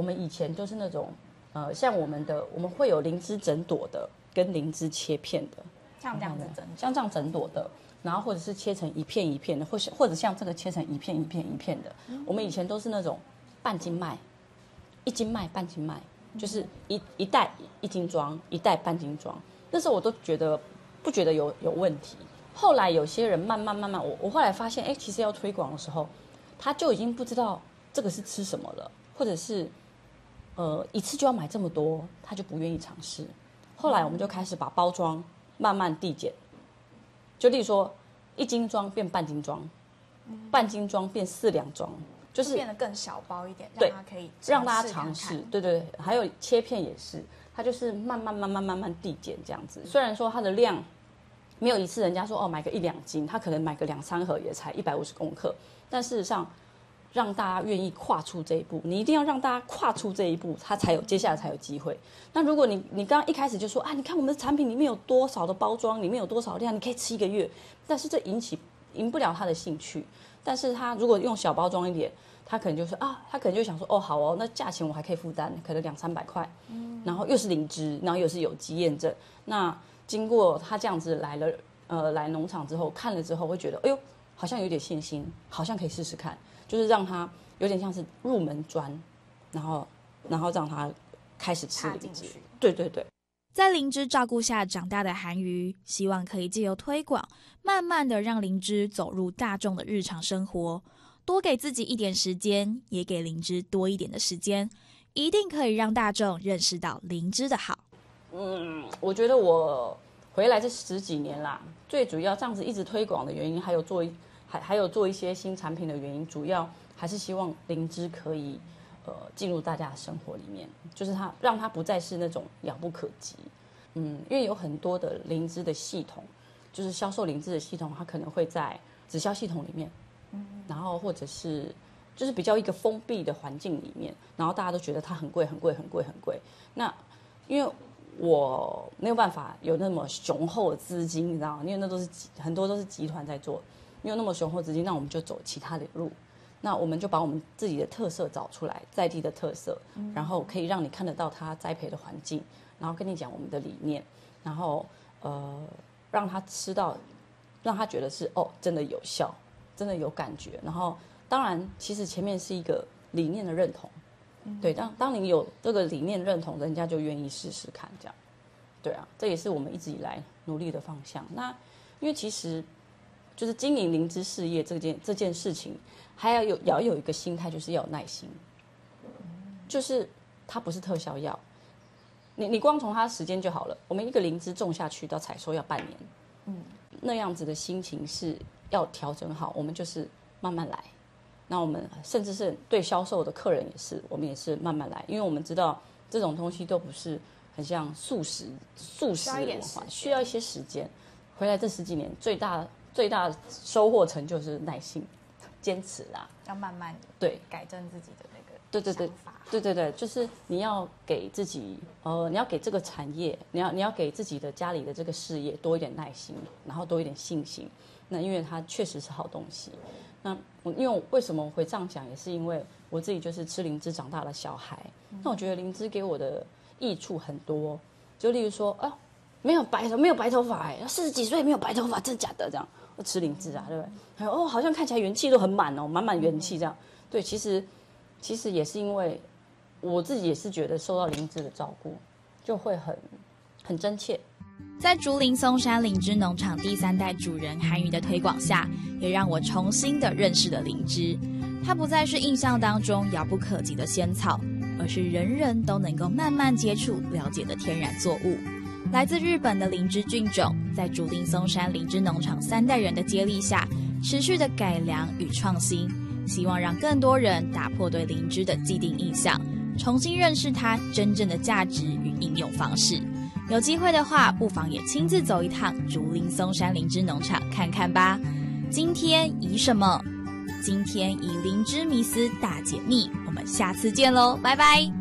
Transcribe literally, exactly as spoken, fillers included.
我们以前就是那种呃，像我们的我们会有灵芝整朵的跟灵芝切片的， 像这样子整， 像这样整朵的，然后或者是切成一片一片的，或是或者像这个切成一片一片一片的。嗯、我们以前都是那种半斤卖，一斤卖半斤卖，就是一一袋一斤装，一袋半斤装。那时候我都觉得不觉得有有问题。后来有些人慢慢慢慢，我我后来发现，哎，其实要推广的时候，他就已经不知道这个是吃什么了，或者是。呃，一次就要买这么多，他就不愿意尝试。后来我们就开始把包装慢慢递减，就例如说一斤装变半斤装，嗯、半斤装变四两装，就是就变得更小包一点，让他可以让大家尝试。对对，还有切片也是，它就是慢慢慢慢慢慢递减这样子。虽然说它的量没有一次人家说哦买个一两斤，他可能买个两三盒也才一百五十公克，但事实上。让大家愿意跨出这一步，你一定要让大家跨出这一步，他才有接下来才有机会。那如果你你刚刚一开始就说啊，你看我们的产品里面有多少的包装，里面有多少量，你可以吃一个月，但是这引起引不了他的兴趣。但是他如果用小包装一点，他可能就是啊，他可能就想说哦好哦，那价钱我还可以负担，可能两三百块，嗯，然后又是灵芝，然后又是有机验证。那经过他这样子来了，呃，来农场之后看了之后，会觉得哎呦，好像有点信心，好像可以试试看。就是让他有点像是入门砖，然后然后让他开始吃灵芝。对对对， 在灵芝照顾下长大的韩瑜，希望可以借由推广，慢慢的让灵芝走入大众的日常生活，多给自己一点时间，也给灵芝多一点的时间，一定可以让大众认识到灵芝的好。 嗯，我觉得我回来这十几年啦，最主要这样子一直推广的原因，还有做一。还还有做一些新产品的原因，主要还是希望灵芝可以呃进入大家的生活里面，就是它让它不再是那种遥不可及。嗯，因为有很多的灵芝的系统，就是销售灵芝的系统，它可能会在直销系统里面，嗯，然后或者是就是比较一个封闭的环境里面，然后大家都觉得它很贵很贵很贵很贵。那因为我没有办法有那么雄厚的资金，你知道吗？因为那都是很多都是集团在做。没有那么雄厚资金，那我们就走其他的路。那我们就把我们自己的特色找出来，在地的特色，嗯、然后可以让你看得到它栽培的环境，然后跟你讲我们的理念，然后呃让他吃到，让他觉得是哦真的有效，真的有感觉。然后当然，其实前面是一个理念的认同，嗯、对，当当你有这个理念认同，人家就愿意试试看这样。对啊，这也是我们一直以来努力的方向。那因为其实。就是经营灵芝事业这件这件事情，还要有也要有一个心态，就是要有耐心。就是它不是特效药，你你光从它时间就好了。我们一个灵芝种下去到采收要半年，嗯，那样子的心情是要调整好。我们就是慢慢来。那我们甚至是对销售的客人也是，我们也是慢慢来，因为我们知道这种东西都不是很像素食素食文化，需要一些时间。回来这十几年，最大。最大的收获成就是耐心、坚持啦， 要慢慢对改正自己的那个对对对对对对，就是你要给自己呃，你要给这个产业，你要你要给自己的家里的这个事业多一点耐心，然后多一点信心。那因为它确实是好东西。那我因为我为什么会这样讲，也是因为我自己就是吃灵芝长大的小孩。嗯、那我觉得灵芝给我的益处很多，就例如说啊。没有白头没有白头发哎，四十几岁没有白头发，真的假的？这样我吃灵芝啊，对不对？还有哦，好像看起来元气都很满哦，满满元气这样。对，其实其实也是因为我自己也是觉得受到灵芝的照顾，就会很很真切。 在竹林松山灵芝农场第三代主人韩瑜的推广下，也让我重新的认识了灵芝。它不再是印象当中遥不可及的仙草，而是人人都能够慢慢接触、了解的天然作物。来自日本的灵芝菌种，在竹林松山灵芝农场三代人的接力下，持续的改良与创新，希望让更多人打破对灵芝的既定印象，重新认识它真正的价值与应用方式。有机会的话，不妨也亲自走一趟竹林松山灵芝农场看看吧。今天宜什么？今天宜灵芝迷思大解密，我们下次见喽，拜拜。